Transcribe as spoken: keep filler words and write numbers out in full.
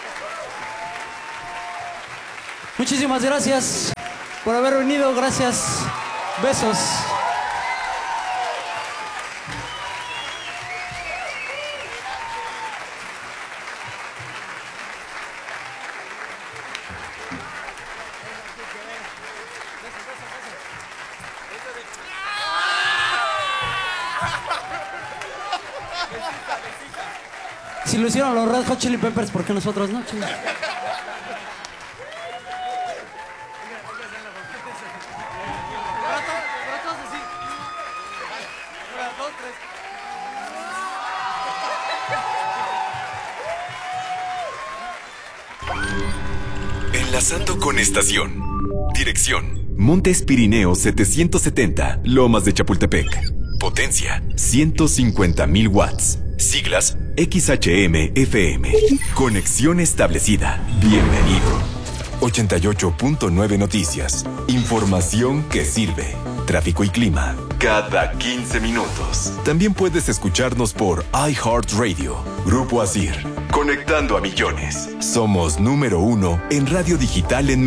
Muchísimas gracias por haber venido. Gracias. Besos. Si lo hicieron los Red Hot Chili Peppers, ¿por qué nosotros no? Chile? Enlazando con estación. Dirección: Montes Pirineos setecientos setenta, Lomas de Chapultepec. Potencia: ciento cincuenta mil watts. Siglas: X H M F M. Conexión establecida. Bienvenido. ochenta y ocho punto nueve Noticias. Información que sirve. Tráfico y clima cada quince minutos. También puedes escucharnos por iHeartRadio. Grupo Asir. Conectando a millones. Somos número uno en radio digital en